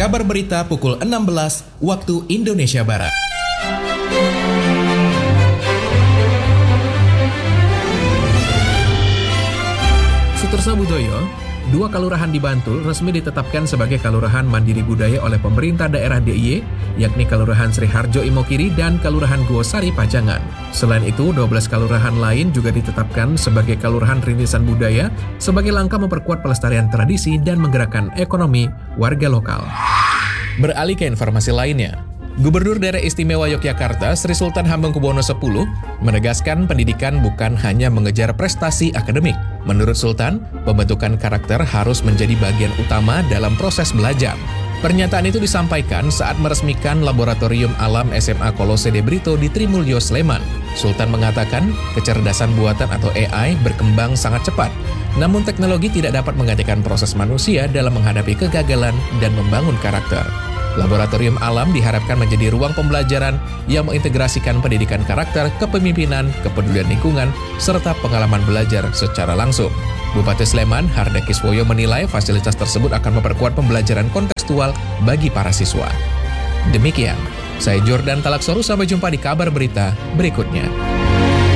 Kabar Berita pukul 16 waktu Indonesia Barat. Sutorsna Budoyo, 2 kalurahan di Bantul resmi ditetapkan sebagai Kalurahan Mandiri Budaya oleh pemerintah daerah DIY, yakni Kalurahan Sri Harjo Imokiri dan Kalurahan Guosari Pajangan. Selain itu, 12 kalurahan lain juga ditetapkan sebagai Kalurahan Rintisan Budaya sebagai langkah memperkuat pelestarian tradisi dan menggerakkan ekonomi warga lokal. Beralih ke informasi lainnya, Gubernur Daerah Istimewa Yogyakarta Sri Sultan Hamengkubuwono X menegaskan pendidikan bukan hanya mengejar prestasi akademik. Menurut Sultan, pembentukan karakter harus menjadi bagian utama dalam proses belajar. Pernyataan itu disampaikan saat meresmikan Laboratorium Alam SMA Kolose de Brito di Trimulyo, Sleman. Sultan mengatakan, kecerdasan buatan atau AI berkembang sangat cepat. Namun teknologi tidak dapat menggantikan proses manusia dalam menghadapi kegagalan dan membangun karakter. Laboratorium Alam diharapkan menjadi ruang pembelajaran yang mengintegrasikan pendidikan karakter, kepemimpinan, kepedulian lingkungan, serta pengalaman belajar secara langsung. Bupati Sleman, Harda Kiswoyo menilai fasilitas tersebut akan memperkuat pembelajaran kontekstual bagi para siswa. Demikian, saya Jordan Talaksoru, sampai jumpa di kabar berita berikutnya.